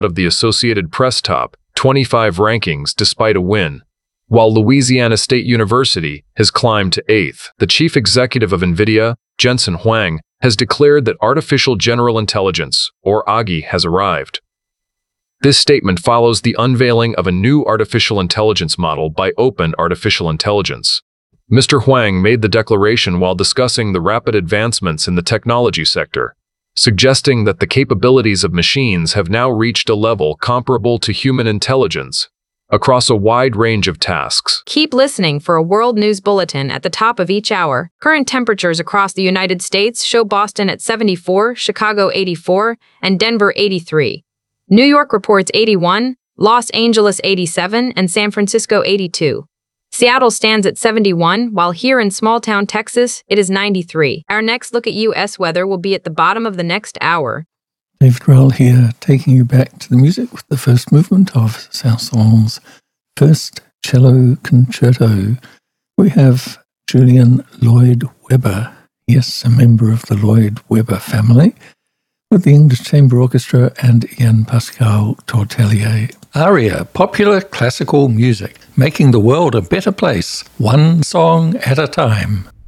of the Associated Press Top 25 rankings despite a win, while Louisiana State University has climbed to 8th. The chief executive of NVIDIA, Jensen Huang, has declared that artificial general intelligence, or AGI, has arrived. This statement follows the unveiling of a new artificial intelligence model by Open Artificial Intelligence. Mr. Huang made the declaration while discussing the rapid advancements in the technology sector, suggesting that the capabilities of machines have now reached a level comparable to human intelligence across a wide range of tasks. Keep listening for a world news bulletin at the top of each hour. Current temperatures across the United States show Boston at 74, Chicago 84, and Denver 83. New York reports 81, Los Angeles 87, and San Francisco 82. Seattle stands at 71, while here in small-town Texas, it is 93. Our next look at U.S. weather will be at the bottom of the next hour. David Grohl here, taking you back to the music with the first movement of Saint-Saëns' first cello concerto. We have Julian Lloyd Webber, yes, a member of the Lloyd Webber family, with the English Chamber Orchestra and Ian Pascal Tortelier. ARIA, popular classical music, making the world a better place, one song at a time.